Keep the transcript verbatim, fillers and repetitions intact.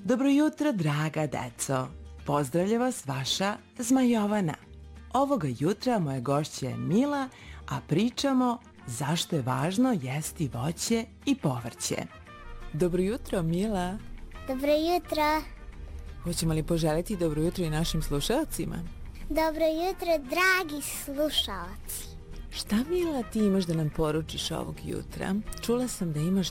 Dobro jutro, draga deco. Pozdravlja vas vaša Zmajovana. Ovoga jutra moje gošće je Mila, a pričamo zašto je važno jesti voće i povrće. Dobro jutro, Mila. Dobro jutro. Hoćemo li poželiti dobro jutro i našim slušalcima? Dobro jutro, dragi slušalci. Šta, Mila, ti imaš da nam poručiš ovog jutra? Čula sam da imaš